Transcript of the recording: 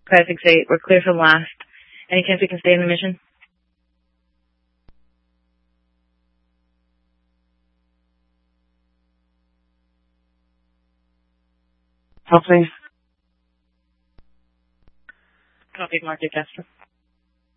Cloud 68, we're clear from last. Any chance we can stay in the mission? Copy. Copy, Mark Castro.